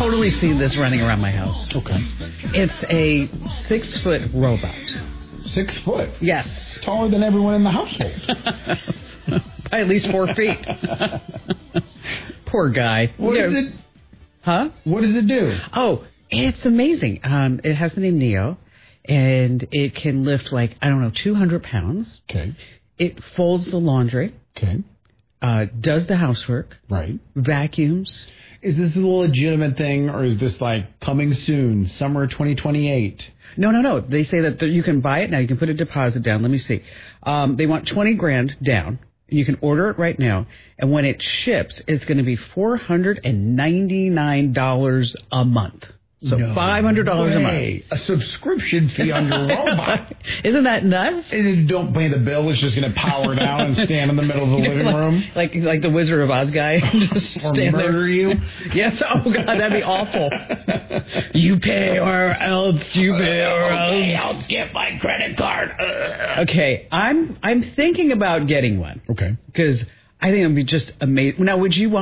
totally see this running around my house. Okay. It's a 6-foot robot. 6 foot? Yes. Taller than everyone in the household. By at least 4 feet. Poor guy. What is it? Huh? What does it do? Oh, it's amazing. It has the name Neo, and it can lift 200 pounds. Okay. It folds the laundry. Okay. Does the housework. Right. Vacuums. Is this a legitimate thing, or is this coming soon, summer 2028? No. They say that you can buy it now. You can put a deposit down. Let me see. They want $20,000 down. You can order it right now. And when it ships, it's going to be $499 a month. So $500 a month. A subscription fee on your robot. Isn't that nuts? And you don't pay the bill. It's just going to power down and stand in the middle of the living room. Like the Wizard of Oz guy. Just or stand murder there. you. Yes. Oh, God, that'd be awful. You pay or else. You pay or else. Okay, I'll get my credit card. Okay, I'm thinking about getting one. Okay. Because I think it would be just amazing. Now, would you want